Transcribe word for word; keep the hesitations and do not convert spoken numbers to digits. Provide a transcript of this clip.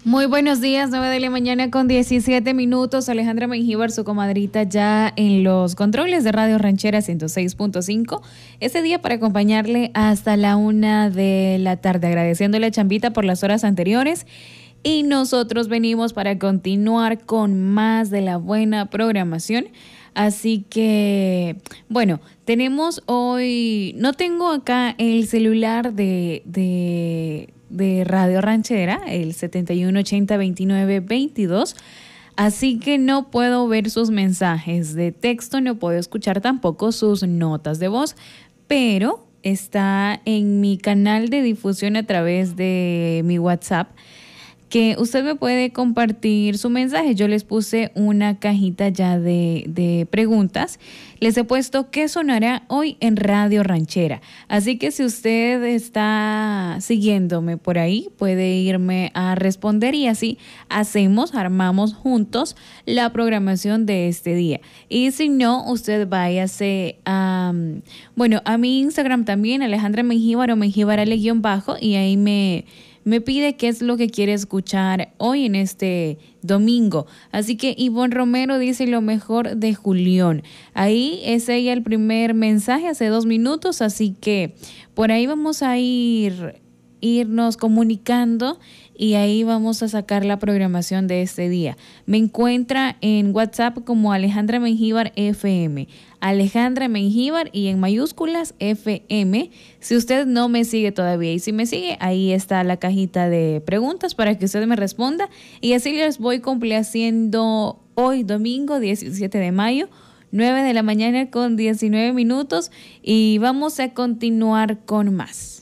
Muy buenos días, nueve de la mañana con diecisiete minutos. Alejandra Mengíbar, su comadrita, ya en los controles de Radio Ranchera ciento seis punto cinco. Este día para acompañarle hasta la una de la tarde, agradeciéndole a Chambita por las horas anteriores. Y nosotros venimos para continuar con más de la buena programación. Así que, bueno, tenemos hoy, no tengo acá el celular de, de, de Radio Ranchera, el setenta y uno ochenta veintinueve veintidós, así que no puedo ver sus mensajes de texto, no puedo escuchar tampoco sus notas de voz, pero está en mi canal de difusión a través de mi WhatsApp, que usted me puede compartir su mensaje. Yo les puse una cajita ya de, de preguntas. Les he puesto qué sonará hoy en Radio Ranchera. Así que si usted está siguiéndome por ahí, puede irme a responder y así hacemos, armamos juntos la programación de este día. Y si no, usted váyase a, bueno, a mi Instagram también, Alejandra Mengíbar o Mengíbar Ale guión bajo, y ahí me... me pide qué es lo que quiere escuchar hoy en este domingo. Así que Ivonne Romero dice lo mejor de Julián. Ahí es ella el primer mensaje hace dos minutos, así que por ahí vamos a ir irnos comunicando y ahí vamos a sacar la programación de este día. Me encuentra en WhatsApp como Alejandra Mengíbar F M. Alejandra Mengíbar y en mayúsculas F M. Si usted no me sigue todavía y si me sigue, ahí está la cajita de preguntas para que usted me responda y así les voy complaciendo hoy domingo diecisiete de mayo, nueve de la mañana con diecinueve minutos, y vamos a continuar con más.